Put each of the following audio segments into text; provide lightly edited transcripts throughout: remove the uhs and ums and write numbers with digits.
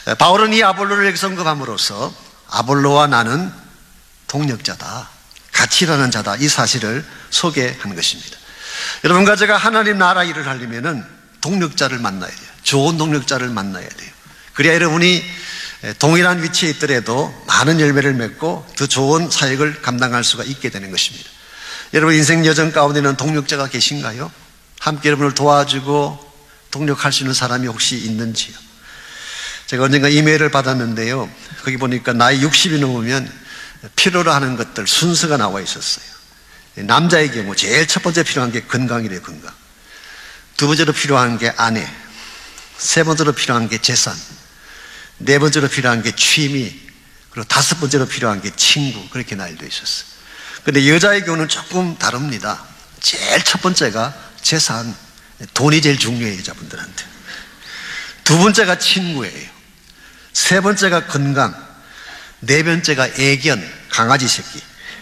바울은 이 아볼로를 여기서 언급함으로써 아볼로와 나는 동력자다, 같이 일하는 자다, 이 사실을 소개하는 것입니다. 여러분과 제가 하나님 나라 일을 하려면 동력자를 만나야 돼요. 좋은 동력자를 만나야 돼요. 그래야 여러분이 동일한 위치에 있더라도 많은 열매를 맺고 더 좋은 사역을 감당할 수가 있게 되는 것입니다. 여러분 인생 여정 가운데는 동력자가 계신가요? 함께 여러분을 도와주고 동력할 수 있는 사람이 혹시 있는지요? 제가 언젠가 이메일을 받았는데요, 거기 보니까 나이 60이 넘으면 필요로 하는 것들 순서가 나와 있었어요. 남자의 경우 제일 첫 번째 필요한 게 건강이래요. 건강. 두 번째로 필요한 게 아내, 세 번째로 필요한 게 재산, 네 번째로 필요한 게 취미, 그리고 다섯 번째로 필요한 게 친구, 그렇게 나열되어 있었어요. 그런데 여자의 경우는 조금 다릅니다. 제일 첫 번째가 재산, 돈이 제일 중요해요, 여자분들한테. 두 번째가 친구예요. 세 번째가 건강, 네 번째가 애견, 강아지 새끼,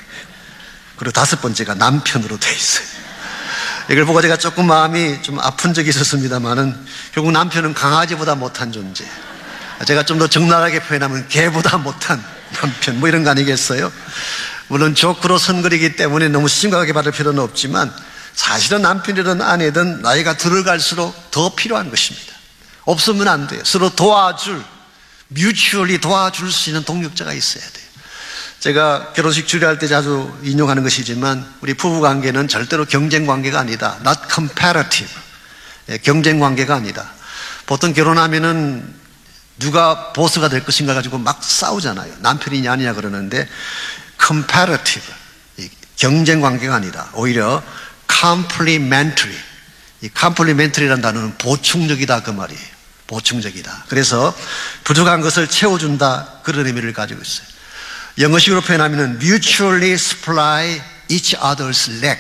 그리고 다섯 번째가 남편으로 돼 있어요. 이걸 보고 제가 조금 마음이 좀 아픈 적이 있었습니다만은 결국 남편은 강아지보다 못한 존재, 제가 좀 더 적나라하게 표현하면 개보다 못한 남편, 뭐 이런 거 아니겠어요? 물론 조크로 선거리기 때문에 너무 심각하게 받을 필요는 없지만 사실은 남편이든 아내든 나이가 들어갈수록 더 필요한 것입니다. 없으면 안 돼요. 서로 도와줄, 뮤추얼리 도와줄 수 있는 동력자가 있어야 돼요. 제가 결혼식 주례할 때 자주 인용하는 것이지만 우리 부부관계는 절대로 경쟁관계가 아니다. Not comparative. 경쟁관계가 아니다. 보통 결혼하면은 누가 보스가 될 것인가 가지고 막 싸우잖아요. 남편이냐 아니냐 그러는데 comparative, 경쟁관계가 아니다. 오히려 complementary. 이 complementary라는 단어는 보충적이다 그 말이에요. 보충적이다. 그래서 부족한 것을 채워준다, 그런 의미를 가지고 있어요. 영어식으로 표현하면 mutually supply each other's lack.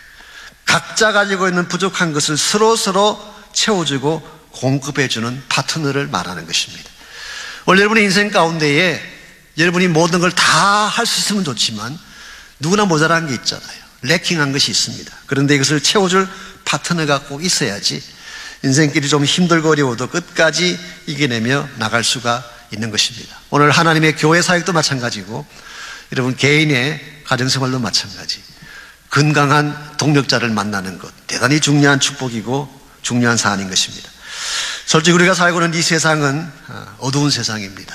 각자 가지고 있는 부족한 것을 서로 채워주고 공급해주는 파트너를 말하는 것입니다. 원래 여러분의 인생 가운데에 여러분이 모든 걸 다 할 수 있으면 좋지만 누구나 모자란 게 있잖아요. 래킹한 것이 있습니다. 그런데 이것을 채워줄 파트너가 꼭 있어야지 인생길이 좀 힘들고 어려워도 끝까지 이겨내며 나갈 수가 있는 것입니다. 오늘 하나님의 교회 사역도 마찬가지고 여러분 개인의 가정생활도 마찬가지. 건강한 동력자를 만나는 것, 대단히 중요한 축복이고 중요한 사안인 것입니다. 솔직히 우리가 살고 있는 이 세상은 어두운 세상입니다.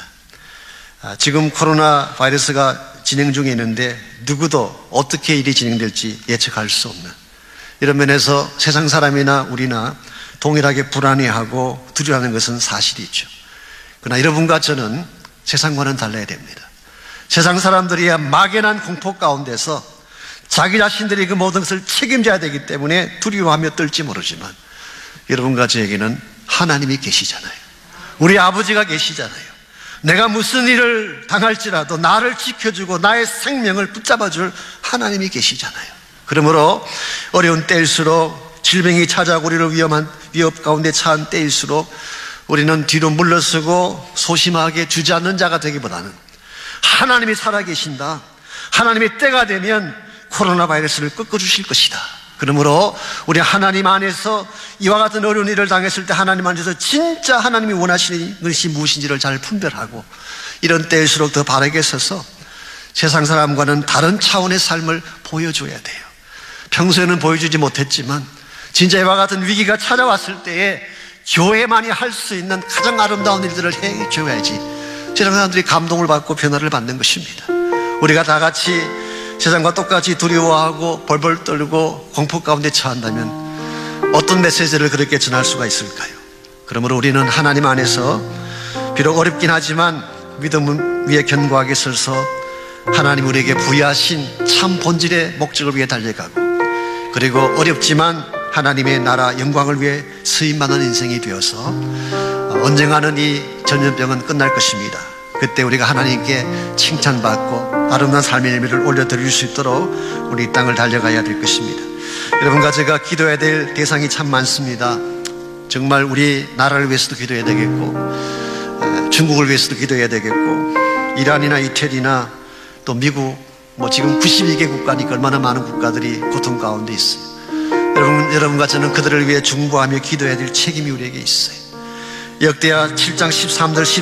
지금 코로나 바이러스가 진행 중에 있는데 누구도 어떻게 일이 진행될지 예측할 수 없는 이런 면에서 세상 사람이나 우리나 동일하게 불안해하고 두려워하는 것은 사실이죠. 그러나 여러분과 저는 세상과는 달라야 됩니다. 세상 사람들이야 막연한 공포 가운데서 자기 자신들이 그 모든 것을 책임져야 되기 때문에 두려워하며 떨지 모르지만 여러분과 저에게는 하나님이 계시잖아요. 우리 아버지가 계시잖아요. 내가 무슨 일을 당할지라도 나를 지켜주고 나의 생명을 붙잡아줄 하나님이 계시잖아요. 그러므로 어려운 때일수록 질병이 찾아오고 우리를 위협 가운데 처한 때일수록 우리는 뒤로 물러서고 소심하게 주저앉는 자가 되기보다는 하나님이 살아계신다, 하나님의 때가 되면 코로나 바이러스를 꺾어주실 것이다, 그러므로 우리 하나님 안에서 이와 같은 어려운 일을 당했을 때 하나님 안에서 진짜 하나님이 원하시는 것이 무엇인지를 잘 분별하고 이런 때일수록 더 바르게 서서 세상 사람과는 다른 차원의 삶을 보여줘야 돼요. 평소에는 보여주지 못했지만 진짜 이와 같은 위기가 찾아왔을 때에 교회만이 할 수 있는 가장 아름다운 일들을 해줘야지 세상 사람들이 감동을 받고 변화를 받는 것입니다. 우리가 다 같이 세상과 똑같이 두려워하고 벌벌 떨고 공포 가운데 처한다면 어떤 메시지를 그렇게 전할 수가 있을까요? 그러므로 우리는 하나님 안에서 비록 어렵긴 하지만 믿음 위에 견고하게 서서 하나님 우리에게 부여하신 참 본질의 목적을 위해 달려가고 그리고 어렵지만 하나님의 나라 영광을 위해 쓰임받는 인생이 되어서 언젠가는 이 전염병은 끝날 것입니다. 그때 우리가 하나님께 칭찬받고 아름다운 삶의 열매를 올려드릴 수 있도록 우리 이 땅을 달려가야 될 것입니다. 여러분과 제가 기도해야 될 대상이 참 많습니다. 정말 우리 나라를 위해서도 기도해야 되겠고 중국을 위해서도 기도해야 되겠고 이란이나 이태리나 또 미국 지금 92개 국가니까 얼마나 많은 국가들이 고통 가운데 있어요. 여러분과 저는 그들을 위해 중보하며 기도해야 될 책임이 우리에게 있어요. 역대하 7장 13절